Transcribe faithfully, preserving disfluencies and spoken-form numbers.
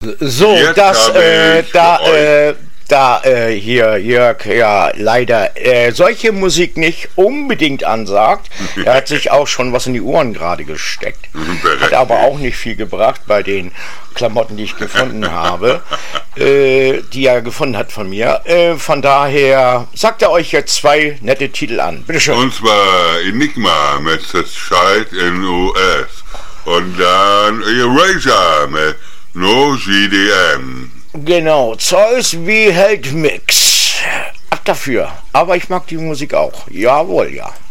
So, Jetzt das, habe äh, ich da, für euch- äh, da, äh, hier, Jörg, ja, leider, äh, solche Musik nicht unbedingt ansagt. Er hat sich auch schon was in die Ohren gerade gesteckt. Hat aber auch nicht viel gebracht bei den Klamotten, die ich gefunden habe, äh, die er gefunden hat von mir. Äh, von daher sagt er euch jetzt zwei nette Titel an. Bitteschön. Und zwar Enigma mit The Child in U S und dann Erasure mit No G D M. Genau, Zeus wie Held Mix. Ab dafür. Aber ich mag die Musik auch. Jawohl, ja.